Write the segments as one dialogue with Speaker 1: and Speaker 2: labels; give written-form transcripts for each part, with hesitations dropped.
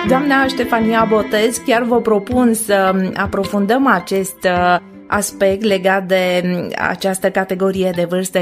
Speaker 1: Doamna Ștefania Botez, chiar vă propun să aprofundăm acest aspect legat de această categorie de vârstă 50-54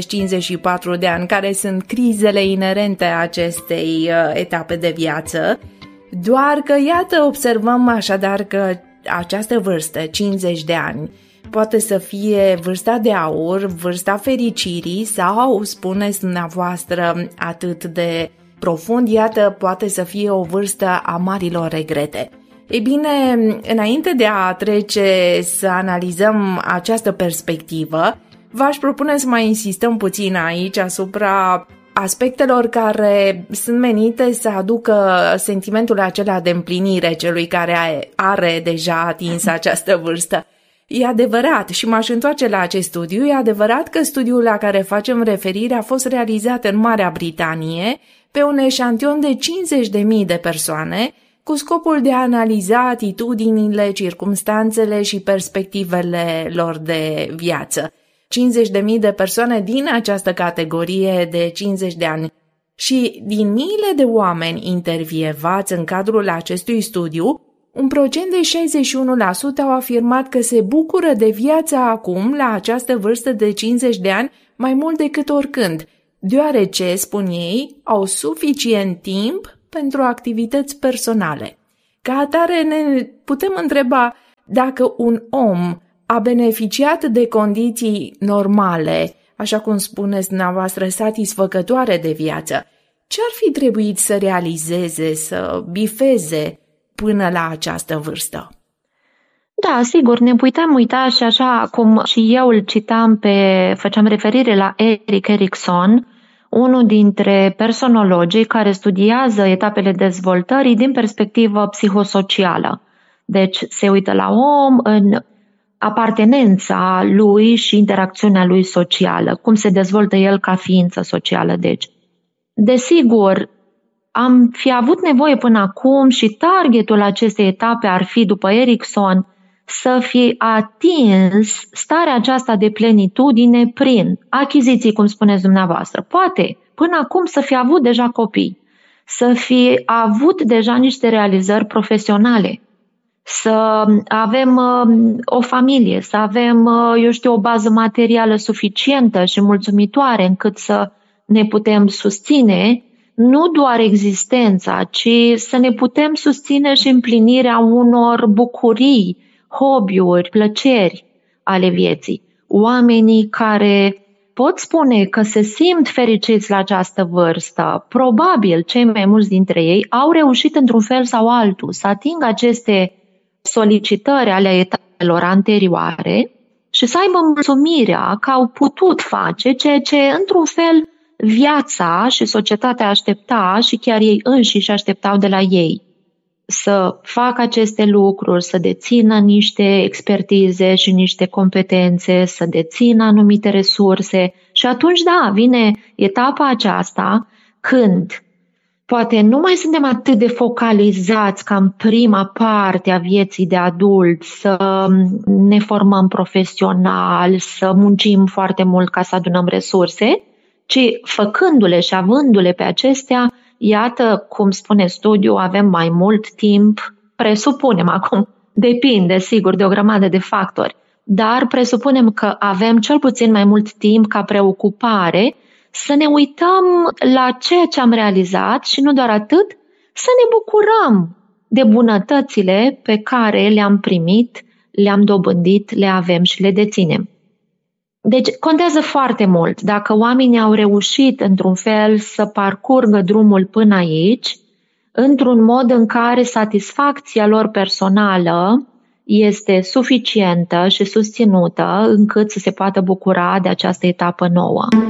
Speaker 1: de ani, care sunt crizele inerente acestei etape de viață. Doar că, iată, observăm așadar că această vârstă, 50 de ani, poate să fie vârsta de aur, vârsta fericirii sau, spuneți dumneavoastră, atât de profund, iată, poate să fie o vârstă a marilor regrete. Ei bine, înainte de a trece să analizăm această perspectivă, v-aș propune să mai insistăm puțin aici asupra aspectelor care sunt menite să aducă sentimentul acela de împlinire celui care are deja atins această vârstă. E adevărat, și m-aș întoarce la acest studiu, e adevărat că studiul la care facem referire a fost realizat în Marea Britanie pe un eșantion de 50.000 de persoane, cu scopul de a analiza atitudinile, circumstanțele și perspectivele lor de viață. 50.000 de persoane din această categorie de 50 de ani. Și din miile de oameni intervievați în cadrul acestui studiu, un procent de 61% au afirmat că se bucură de viața acum, la această vârstă de 50 de ani, mai mult decât oricând, deoarece, spun ei, au suficient timp pentru activități personale. Ca atare ne putem întreba dacă un om a beneficiat de condiții normale, așa cum spuneți dumneavoastră, satisfăcătoare de viață, ce ar fi trebuit să realizeze, să bifeze până la această vârstă?
Speaker 2: Da, sigur, ne putem uita și așa cum și eu îl citam făceam referire la Erik Erikson, unul dintre personologii care studiază etapele dezvoltării din perspectivă psihosocială. Deci se uită la om în apartenența lui și interacțiunea lui socială, cum se dezvoltă el ca ființă socială. Deci, desigur, am fi avut nevoie până acum și targetul acestei etape ar fi, după Erikson, să fi atins starea aceasta de plenitudine prin achiziții, cum spuneți dumneavoastră. Poate, până acum, să fi avut deja copii, să fi avut deja niște realizări profesionale, să avem o familie, să avem, o bază materială suficientă și mulțumitoare încât să ne putem susține nu doar existența, ci să ne putem susține și împlinirea unor bucurii, hobby-uri, plăceri ale vieții. Oamenii care pot spune că se simt fericiți la această vârstă, probabil cei mai mulți dintre ei au reușit într-un fel sau altul să atingă aceste solicitări ale etapelor anterioare și să aibă mulțumirea că au putut face ceea ce, într-un fel, viața și societatea aștepta și chiar ei înșiși așteptau de la ei. Să facă aceste lucruri, să dețină niște expertize și niște competențe, să dețină anumite resurse și atunci, da, vine etapa aceasta când poate nu mai suntem atât de focalizați ca în prima parte a vieții de adult, să ne formăm profesional, să muncim foarte mult ca să adunăm resurse, ci făcându-le și avându-le pe acestea, iată, cum spune studiul, avem mai mult timp, presupunem acum, depinde, sigur, de o grămadă de factori, dar presupunem că avem cel puțin mai mult timp ca preocupare să ne uităm la ceea ce am realizat și nu doar atât, să ne bucurăm de bunătățile pe care le-am primit, le-am dobândit, le avem și le deținem. Deci contează foarte mult dacă oamenii au reușit într-un fel să parcurgă drumul până aici, într-un mod în care satisfacția lor personală este suficientă și susținută încât să se poată bucura de această etapă nouă.